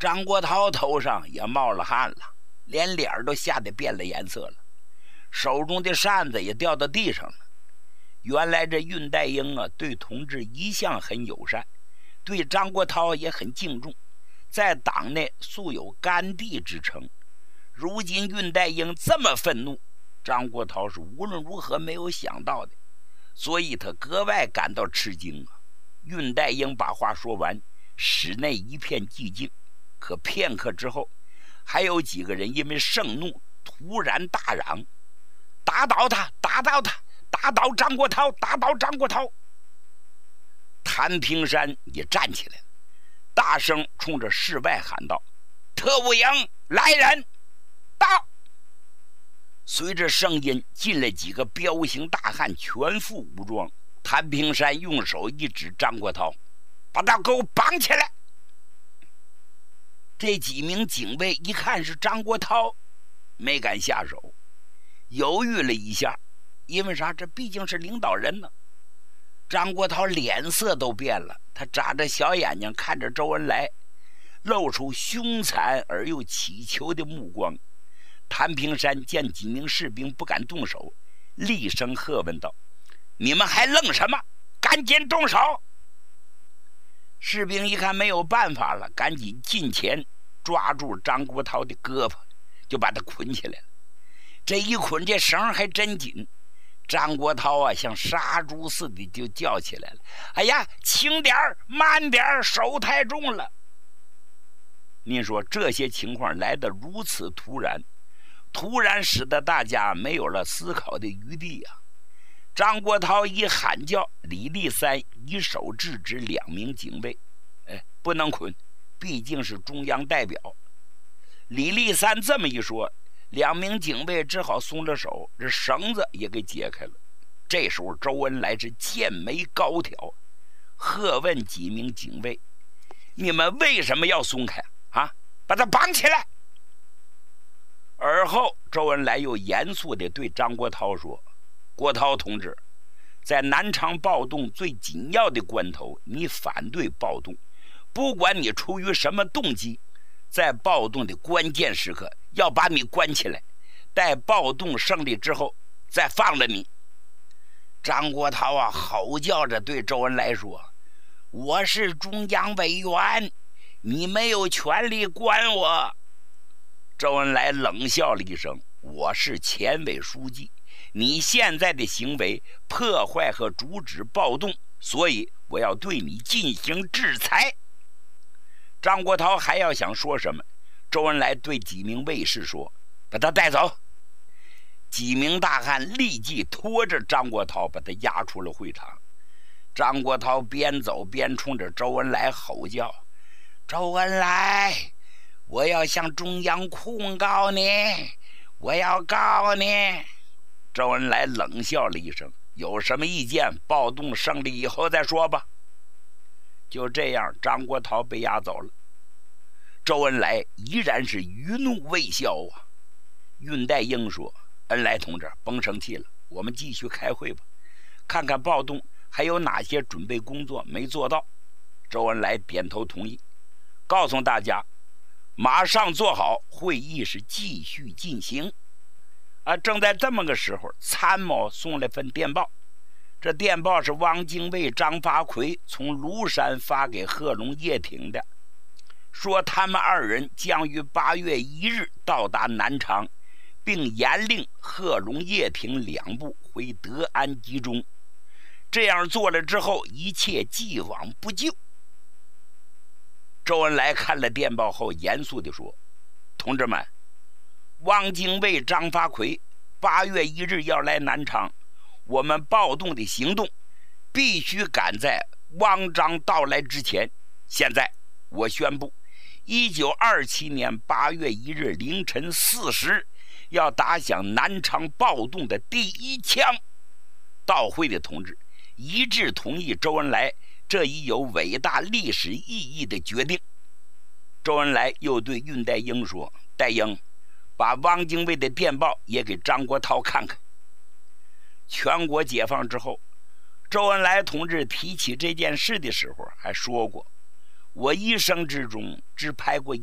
张国焘头上也冒了汗了，连脸都吓得变了颜色了，手中的扇子也掉到地上了。原来这恽代英啊，对同志一向很友善，对张国焘也很敬重，在党内素有干弟之称。如今恽代英这么愤怒，张国焘是无论如何没有想到的，所以他格外感到吃惊啊。恽代英把话说完，室内一片寂静，可片刻之后，还有几个人因为盛怒突然大嚷：打倒他，打倒他，打倒张国焘，打倒张国焘！谭平山也站起来了，大声冲着室外喊道：特务营来人，到！随着声音进来几个彪形大汉，全副武装。谭平山用手一指张国焘：把他给我绑起来！这几名警卫一看是张国焘，没敢下手，犹豫了一下，因为啥？这毕竟是领导人呢。张国焘脸色都变了，他眨着小眼睛看着周恩来，露出凶残而又乞求的目光。谭平山见几名士兵不敢动手，厉声喝问道：你们还愣什么？赶紧动手！士兵一看没有办法了，赶紧近前抓住张国焘的胳膊，就把他捆起来了。这一捆，这绳还真紧。张国焘啊，像杀猪似的就叫起来了：哎呀，轻点儿，慢点儿，手太重了！您说这些情况来得如此突然，使得大家没有了思考的余地啊。张国焘一喊叫，李立三一手制止两名警卫：不能捆，毕竟是中央代表。李立三这么一说，两名警卫只好松了手，这绳子也给解开了。这时候周恩来是剑眉高挑，喝问几名警卫：你们为什么要松开啊？把他绑起来！而后周恩来又严肃地对张国焘说：国焘同志，在南昌暴动最紧要的关头，你反对暴动，不管你出于什么动机，在暴动的关键时刻要把你关起来，待暴动胜利之后再放了你。张国焘啊，吼叫着对周恩来说：我是中央委员，你没有权利关我。周恩来冷笑了一声：我是前委书记，你现在的行为破坏和阻止暴动，所以我要对你进行制裁。张国焘还要想说什么，周恩来对几名卫士说：把他带走。几名大汉立即拖着张国焘把他押出了会场。张国焘边走边冲着周恩来吼叫：周恩来，我要向中央控告你，我要告你！周恩来冷笑了一声：有什么意见，暴动胜利以后再说吧。就这样，张国焘被押走了。周恩来依然是余怒未消啊。恽代英说：恩来同志，甭生气了，我们继续开会吧，看看暴动还有哪些准备工作没做到。周恩来点头同意，告诉大家马上做好，会议是继续进行。正在这么个时候，参谋送来份电报，这电报是汪精卫、张发奎从庐山发给贺龙叶挺的，说他们二人将于8月1日到达南昌，并严令贺龙叶挺两部回德安集中，这样做了之后，一切既往不咎。周恩来看了电报后严肃地说：同志们，汪精卫、张发奎8月1日要来南昌，我们暴动的行动必须赶在汪张到来之前。现在我宣布，1927年8月1日凌晨4时要打响南昌暴动的第一枪。到会的同志一致同意周恩来这一有伟大历史意义的决定。周恩来又对恽代英说：代英，把汪精卫的电报也给张国焘看看。全国解放之后，周恩来同志提起这件事的时候还说过：我一生之中只拍过